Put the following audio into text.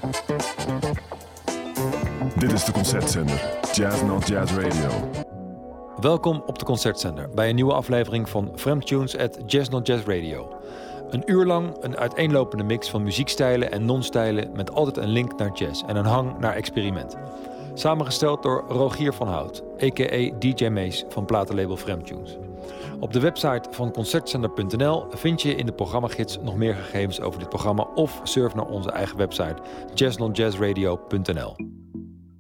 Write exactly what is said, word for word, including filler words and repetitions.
Dit is de Concertzender, Jazz Not Jazz Radio. Welkom op de Concertzender bij een nieuwe aflevering van Fremtunes at Jazz Not Jazz Radio. Een uur lang een uiteenlopende mix van muziekstijlen en non-stijlen met altijd een link naar jazz en een hang naar experiment. Samengesteld door Rogier van Hout, a k a. D J Mees van platenlabel Fremtunes. Op de website van concertzender punt n l vind je in de programmagids nog meer gegevens over dit programma of surf naar onze eigen website jazz not jazz radio punt n l.